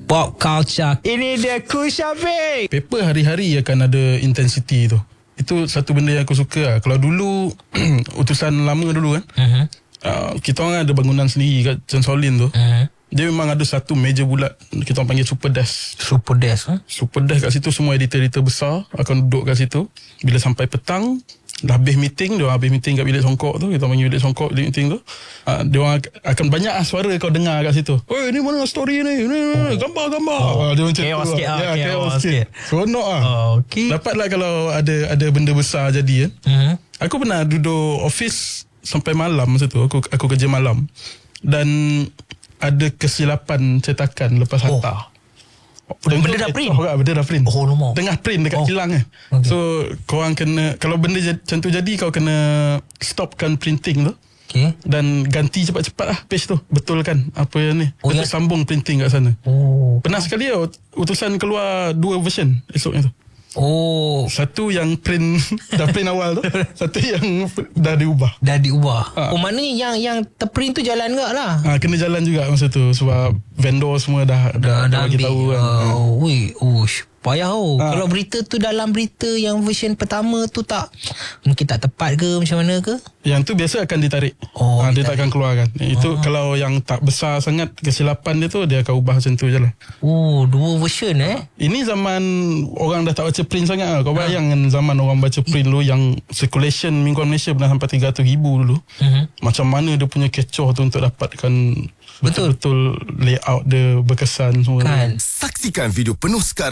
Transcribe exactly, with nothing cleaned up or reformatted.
Pop culture. Ini dia Kushabik. Paper hari-hari akan ada intensity tu. Itu satu benda yang aku suka lah. Kalau dulu utusan lama dulu kan, uh-huh. uh, kita orang ada bangunan sendiri kat Censolin tu. Uh-huh. Dia memang ada satu meja bulat, kita orang panggil super desk. Super desk huh? Super desk kat situ, semua editor-editor besar akan duduk kat situ. Bila sampai petang, dah habis meeting, dia orang habis meeting kat bilik songkok tu, kita panggil bilik songkok, bilik meeting tu. Uh, dia orang akan banyak suara kau dengar kat situ. Oi, ni mana story ni? Ni, ni gambar-gambar. Oh. Uh, dia macam chaos tu. Sikit, lah. Ya, chaos, chaos sikit. sikit. Seronok ah. Oh, okay. Dapatlah kalau ada ada benda besar jadi kan. Uh-huh. Aku pernah duduk office sampai malam masa tu. Aku aku kerja malam. Dan ada kesilapan cetakan lepas oh. hantar. Dan benda dah print? Oh, benda dah print. Oh, lama. Tengah print dekat oh. kilang eh. Okay. So, korang kena, kalau benda macam tu jadi, kau kena stopkan printing tu. Okay. Dan ganti cepat-cepat lah page tu. Betulkan apa yang ni. Oh, untuk ya? Sambung printing kat sana. Oh. Pernah sekali lah, utusan keluar dua version esoknya tu. Oh. Satu yang print dah print awal tu, satu yang dah diubah. Dah diubah. Ha. Oh, maknanya yang yang terprint tu jalan enggak lah. Ha, kena jalan juga masa tu sebab vendor semua dah dah, dah, dah bagi tahu kan. Uh, ui, ush. Payah oh. Ha. Kalau berita tu dalam berita yang version pertama tu tak mungkin tak tepat ke macam mana ke? Yang tu biasa akan ditarik. Oh, ha, dia takkan keluarkan. Itu oh. Kalau yang tak besar sangat kesilapan dia tu, dia akan ubah macam tu je lah. Oh, dua version eh. Ini zaman orang dah tak baca print sangat lah. Kau bayang kan zaman orang baca print dulu yang circulation mingguan Malaysia pernah sampai tiga ratus ribu dulu. Uh-huh. Macam mana dia punya kecoh tu untuk dapatkan betul-betul layout dia berkesan semua. Kan. Saksikan video penuh sekarang.